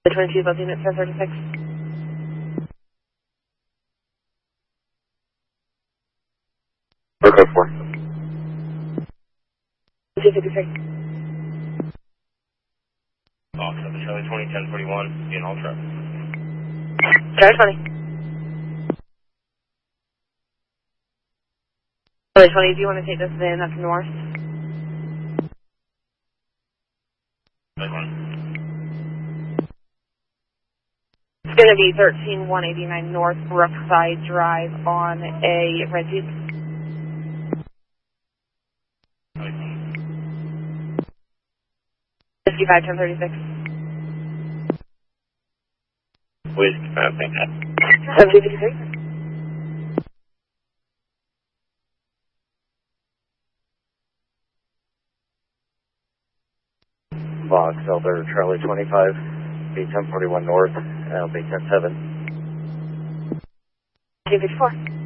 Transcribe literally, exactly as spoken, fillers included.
twenty-two, Buzz Unit seven thirty-six. Okay, four. two fifty-three. Box up to Charlie twenty, ten forty-one, being ultra. Charlie twenty. Charlie twenty, do you want to take this van up north? Charlie twenty. It's going to be thirteen one eighty-nine North Brookside Drive on a red Jeep. Charlie twenty. fifty-five ten thirty-six. Whiskey five, thank God. seven two fifty-three. Box Elder Charlie twenty-five, B ten forty-one North, L B ten seven. two fifty-four.